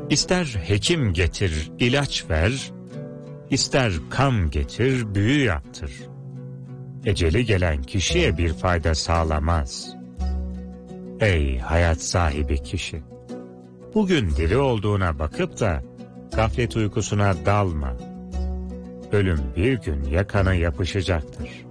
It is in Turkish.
İster hekim getir, ilaç ver, ister kan getir, büyü yaptır. Eceli gelen kişiye bir fayda sağlamaz. Ey hayat sahibi kişi! Bugün diri olduğuna bakıp da gaflet uykusuna dalma. Ölüm bir gün yakana yapışacaktır.